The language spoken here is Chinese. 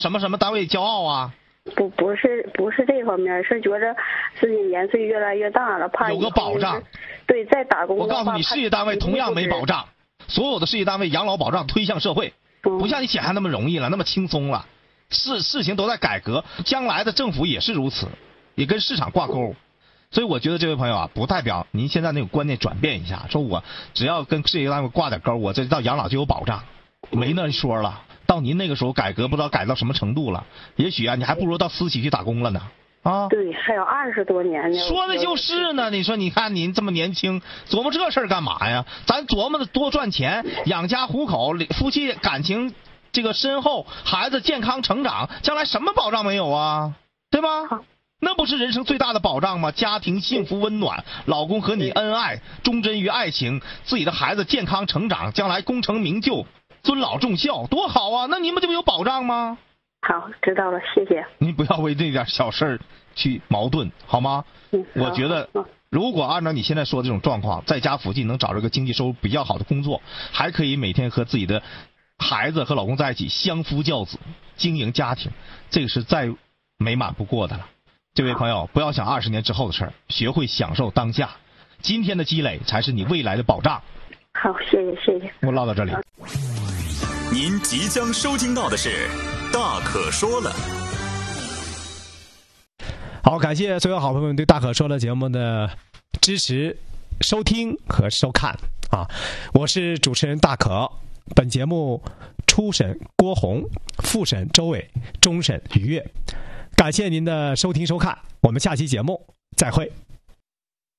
什么什么单位骄傲啊？ 不是这方面，是觉着自己年岁越来越大了，怕有个保障。 对，再打工的话， 我告诉你，事业单位同样没保障，所有的事业单位养老保障推向社会，不像你想象那么容易了，那么轻松了。事情都在改革，将来的政府也是如此，也跟市场挂钩。所以我觉得这位朋友啊，不代表您现在那个观念转变一下，说我只要跟事业单位挂点钩，我这到养老就有保障，没那说了。到您那个时候改革不知道改到什么程度了，也许啊，你还不如到私企去打工了呢。啊， 对，还有20多年呢。 说的就是呢，你说你看您这么年轻，琢磨这事儿干嘛呀？咱琢磨的多赚钱，养家糊口，夫妻感情这个深厚，孩子健康成长，将来什么保障没有啊？对吧？那不是人生最大的保障吗？家庭幸福温暖，老公和你恩爱，忠贞于爱情，自己的孩子健康成长，将来功成名就，尊老重孝，多好啊！那你们就有保障吗？ 好，知道了，谢谢。 你不要为这点小事去矛盾，好吗？我觉得如果按照你现在说的这种状况，在家附近能找着个经济收入比较好的工作，还可以每天和自己的孩子和老公在一起相夫教子，经营家庭，这个是再美满不过的了。这位朋友，不要想20年之后的事儿，学会享受当下，今天的积累才是你未来的保障。 好，谢谢。 我唠到这里。 您即将收听到的是大可说了。 好，感谢所有好朋友们对大可说了节目的支持、收听和收看啊！我是主持人大可。本节目初审郭红，复审周伟，终审于越。感谢您的收听收看，我们下期节目再会。